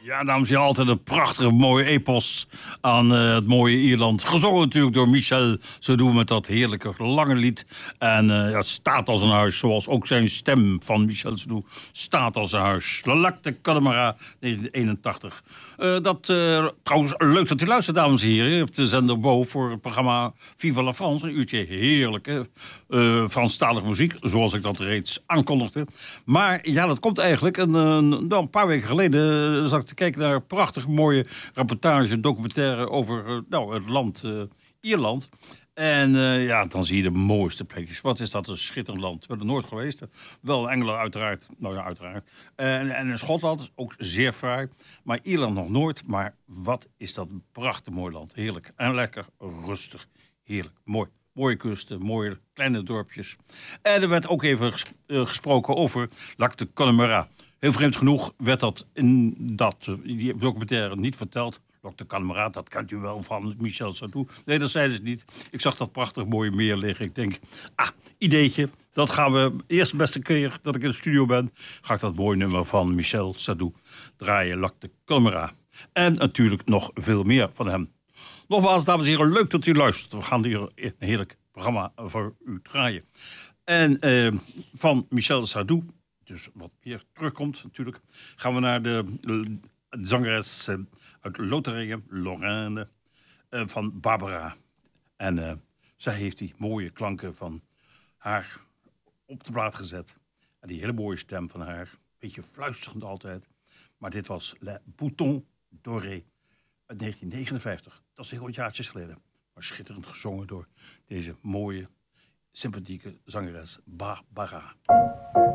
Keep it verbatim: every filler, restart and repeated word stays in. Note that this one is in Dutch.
Ja, dames en heren, altijd een prachtige mooie epos aan uh, het mooie Ierland. Gezongen natuurlijk door Michel Sardou met dat heerlijke lange lied. En uh, ja, het staat als een huis, zoals ook zijn stem van Michel Sardou staat als een huis. Le Lac de Connemara, negentien eenentachtig. Uh, dat, uh, trouwens, leuk dat u luistert, dames en heren. Je hebt de zender Bo voor het programma Viva la France. Een uurtje heerlijke uh, Franstalige muziek, zoals ik dat reeds aankondigde. Maar ja, dat komt eigenlijk een, een, een paar weken geleden... Uh, zag ik te kijken naar een prachtig mooie reportage, documentaire over uh, nou, het land uh, Ierland. En uh, ja, dan zie je de mooiste plekjes. Wat is dat een schitterend land. We zijn er nooit geweest. Wel Engeland uiteraard. Nou ja, uiteraard. En, en in Schotland is ook zeer fraai. Maar Ierland nog nooit. Maar wat is dat een prachtig mooi land. Heerlijk. En lekker rustig. Heerlijk. Mooi. Mooie kusten, mooie kleine dorpjes. En er werd ook even ges- uh, gesproken over Lac de Connemara. Heel vreemd genoeg werd dat in dat, uh, die documentaire niet verteld. Lac de Connemara, dat kent u wel van Michel Sardou. Nee, dat zeiden ze niet. Ik zag dat prachtig mooie meer liggen. Ik denk, ah, ideetje. Dat gaan we, eerst de beste keer dat ik in de studio ben... ga ik dat mooie nummer van Michel Sardou draaien, Lac de Connemara. En natuurlijk nog veel meer van hem. Nogmaals, dames en heren, leuk dat u luistert. We gaan hier een heerlijk programma voor u draaien. En uh, van Michel Sardou, dus wat meer terugkomt natuurlijk... gaan we naar de, de zangeres uh, uit Lotharingen, Lorraine, uh, van Barbara. En uh, zij heeft die mooie klanken van haar op de plaat gezet. En die hele mooie stem van haar, beetje fluisterend altijd. Maar dit was Le Bouton Doré uit negentien negenenvijftig. Dat is heel wat jaartjes geleden. Maar schitterend gezongen door deze mooie, sympathieke zangeres Barbara.